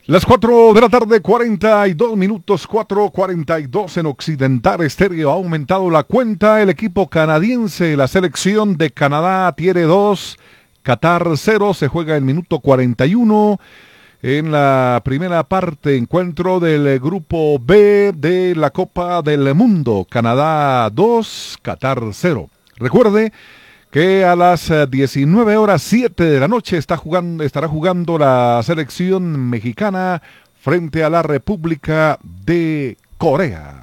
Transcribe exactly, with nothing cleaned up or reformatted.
Las cuatro de la tarde, cuarenta y dos minutos, cuatro cuarenta y dos en Occidental Estéreo. Ha aumentado la cuenta el equipo canadiense. La selección de Canadá tiene dos, Qatar cero. Se juega el minuto cuarenta y uno. En la primera parte, encuentro del grupo B de la Copa del Mundo. Canadá dos, Qatar cero. Recuerde que a las diecinueve horas siete de la noche está jugando, estará jugando la selección mexicana frente a la República de Corea.